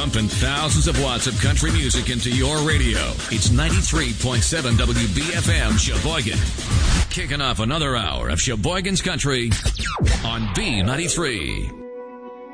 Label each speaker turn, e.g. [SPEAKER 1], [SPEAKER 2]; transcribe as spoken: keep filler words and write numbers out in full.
[SPEAKER 1] Pumping thousands of watts of country music into your radio. It's ninety-three point seven W B F M Sheboygan. Kicking off another hour of Sheboygan's Country on B ninety-three.